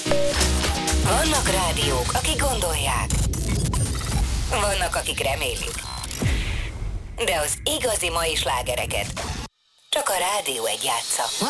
Vannak rádiók, akik gondolják. Vannak, akik remélik. De az igazi mai slágereket csak a Rádió 1 játsza.